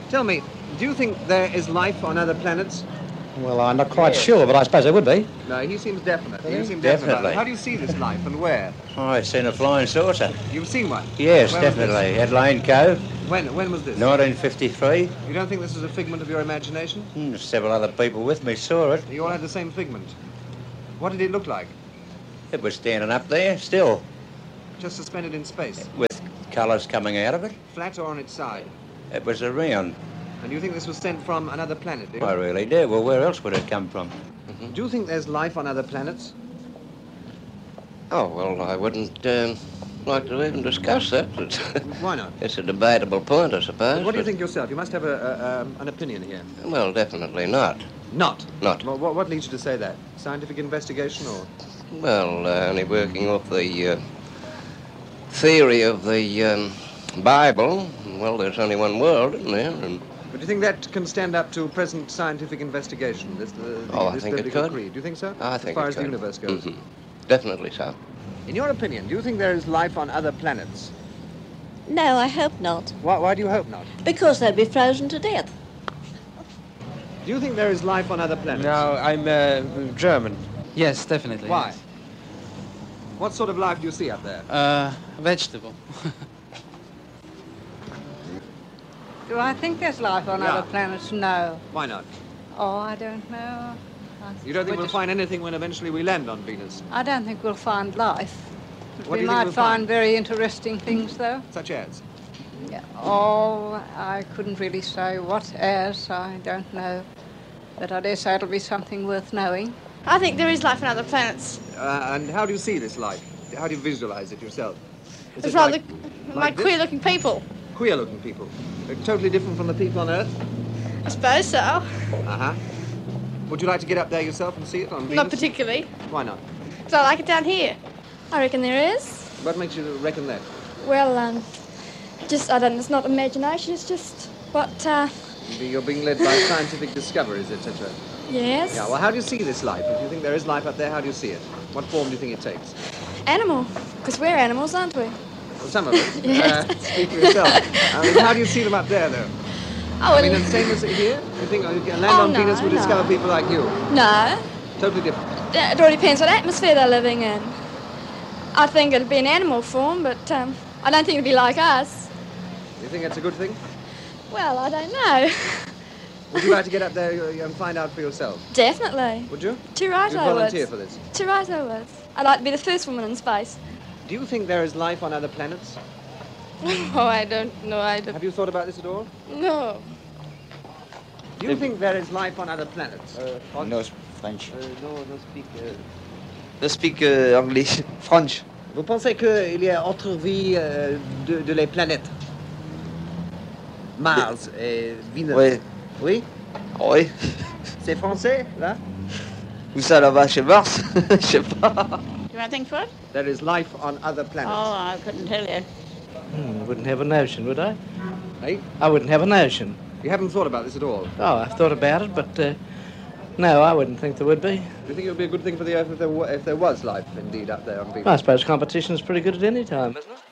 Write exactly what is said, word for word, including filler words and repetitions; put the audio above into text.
Tell me, do you think there is life on other planets? Well, I'm not quite yes. sure, but I suppose there would be. No, he seems definite. Really? You seem definite Definitely. about it. How do you see this life and where? Oh, I've seen a flying saucer. You've seen one? Yes, Where definitely. At Lane Cove. When When was this? nineteen fifty-three. You don't think this is a figment of your imagination? Hmm, several other people with me saw it. You all had the same figment. What did it look like? It was standing up there, still. Just suspended in space? With colours coming out of it. Flat or on its side? It was around. And you think this was sent from another planet, do you? I really do. Well, where else would it come from? Mm-hmm. Do you think there's life on other planets? Oh, well, I wouldn't um, like to even discuss that. Why not? It's a debatable point, I suppose. Well, what do you think yourself? You must have a, a, um, an opinion here. Well, definitely not. Not? Not. Well, what, what leads you to say that? Scientific investigation or...? Well, uh, only working off the uh, theory of the um, Bible. Well, there's only one world, isn't there? And but do you think that can stand up to present scientific investigation? This, the, oh, this I think it biblical could. creed? Do you think so? I think As far it as could. the universe goes? Mm-hmm. Definitely so. In your opinion, do you think there is life on other planets? No, I hope not. Why, why do you hope not? Because they'd be frozen to death. Do you think there is life on other planets? No, I'm uh, German. Yes, definitely. Why? Yes. What sort of life do you see up there? Uh, vegetable. Do I think there's life on Yeah. other planets? No. Why not? Oh, I don't know. I You don't think we're we'll just- find anything when eventually we land on Venus? I don't think we'll find life. What do we you think might we'll find find? very interesting things, though. Such as? Yeah. Oh, I couldn't really say what as. I don't know. But I dare say it'll be something worth knowing. I think there is life on other planets. Uh, and how do you see this life? How do you visualize it yourself? Is It's it rather like, like like this? queer-looking people. Queer-looking people? Uh, totally different from the people on Earth? I suppose so. Uh-huh. Would you like to get up there yourself and see it on Venus? Not particularly. Why not? Because I like it down here. I reckon there is. What makes you reckon that? Well, um, just, I don't know, it's not imagination, it's just what, uh... You're being led by scientific discoveries, et cetera. Yes. Yeah, well, how do you see this life? If you think there is life up there, how do you see it? What form do you think it takes? Animal, because we're animals, aren't we? Well, some of us. Yes. Uh, speak for yourself. I mean, how do you see them up there, though? Oh, I mean, the same as here? You think oh, you can land Oh, on no, Venus will no. discover people like you? No. Totally different. It all depends what atmosphere they're living in. I think it'd be an animal form, but um, I don't think it'd be like us. You think that's a good thing? Well, I don't know. Would you like to get up there and find out for yourself? Definitely. Would you? Too right, You'd I would. volunteer for this? Too right, I would. I'd like to be the first woman in space. Do you think there is life on other planets? Oh, I don't know. I don't. Have you thought about this at all? No. Do you think there is life on other planets? Uh, on... No, French. Uh, no, no speak... Uh... No speak uh, English. French. Vous pensez qu'il y a autre vie euh, de, de les planètes? Mars et Vénus? Oui. Oui? Oui. C'est français, là? Où ça, là-bas, chez Mars? Je sais pas. Do you want to think for it? There is life on other planets. Oh, I couldn't tell you. Hmm, wouldn't have a notion, would I? Hey? I wouldn't have a notion. You haven't thought about this at all? Oh, I've thought about it, but uh, no, I wouldn't think there would be. Do you think it would be a good thing for the Earth if there, wa- if there was life indeed up there on Venus? I suppose competition is pretty good at any time, isn't it?